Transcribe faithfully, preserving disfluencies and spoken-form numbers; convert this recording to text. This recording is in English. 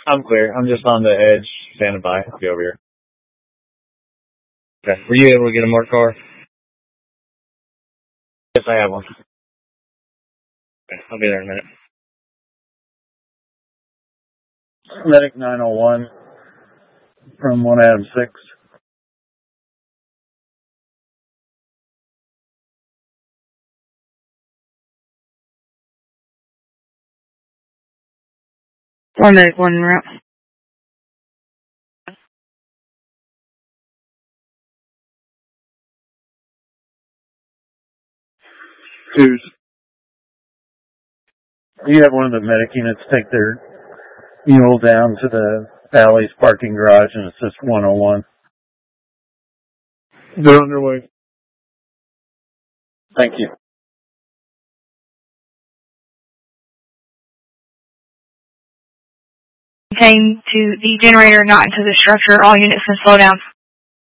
I'm clear. I'm just on the edge, standing by. I'll be over here. Okay. Were you able to get a marked car? Yes, I have one. Okay. I'll be there in a minute. Medic nine oh one from one Adam six. One medic one route. Twos. You have one of the medic units take their mule down to the alley's parking garage, and it's just one oh one. They're underway. Thank you. Came to the generator, not into the structure. All units can slow down.